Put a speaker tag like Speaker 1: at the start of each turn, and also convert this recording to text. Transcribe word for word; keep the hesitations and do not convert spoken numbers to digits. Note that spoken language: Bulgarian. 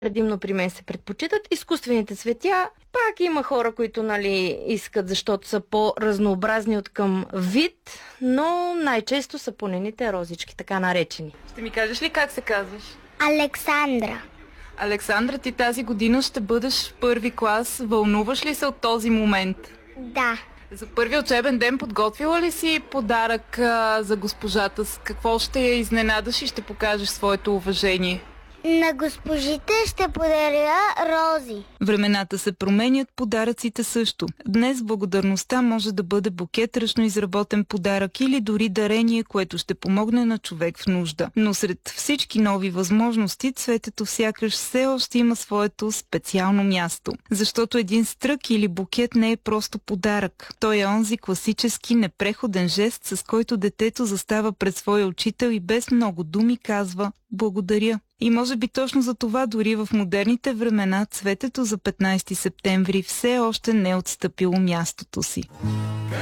Speaker 1: Предимно при мен се предпочитат изкуствените цветя. Пак има хора, които нали, искат, защото са по-разнообразни от към вид, но най-често са понените розички, така наречени.
Speaker 2: Ще ми кажеш ли как се казваш?
Speaker 3: Александра.
Speaker 2: Александра, ти тази година ще бъдеш в първи клас. Вълнуваш ли се от този момент?
Speaker 3: Да.
Speaker 2: За първи учебен ден подготвила ли си подарък а, за госпожата? С какво ще я изненадаш и ще покажеш своето уважение?
Speaker 3: На госпожите ще подаря рози.
Speaker 2: Времената се променят, подаръците също. Днес благодарността може да бъде букет ръчно изработен подарък или дори дарение, което ще помогне на човек в нужда. Но сред всички нови възможности, цветето сякаш все още има своето специално място. Защото един стрък или букет не е просто подарък. Той е онзи класически непреходен жест, с който детето застава пред своя учител и без много думи казва «Благодаря». И може би точно за това дори в модерните времена цветето за петнайсети септември все още не е отстъпило мястото си.